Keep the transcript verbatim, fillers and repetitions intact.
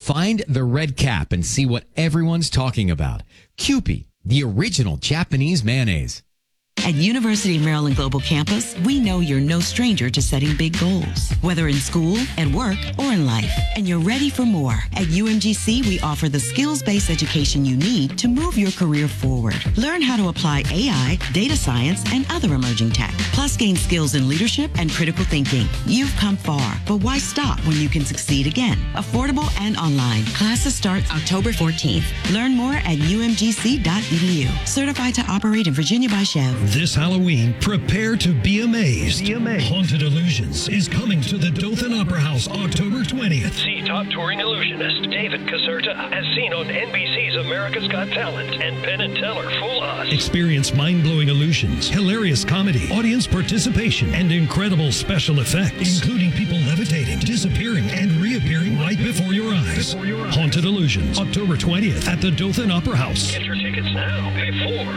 Find the red cap and see what everyone's talking about. Kewpie, the original Japanese mayonnaise. At University of Maryland Global Campus, we know you're no stranger to setting big goals, whether in school, at work, or in life. And you're ready for more. At U M G C, we offer the skills-based education you need to move your career forward. Learn how to apply A I, data science, and other emerging tech. Plus, gain skills in leadership and critical thinking. You've come far, but why stop when you can succeed again? Affordable and online. Classes start October fourteenth. Learn more at U M G C dot E D U. Certified to operate in Virginia by Chev. This Halloween, prepare to be amazed. Be amazed. Haunted Illusions is coming to the Dothan Opera House October twentieth. See top touring illusionist David Caserta as seen on N B C's America's Got Talent and Penn and Teller Fool Us. Experience mind-blowing illusions, hilarious comedy, audience participation, and incredible special effects, including people levitating, disappearing, and reappearing right before your eyes. Before your eyes. Haunted Illusions, October twentieth at the Dothan Opera House. Get your tickets now before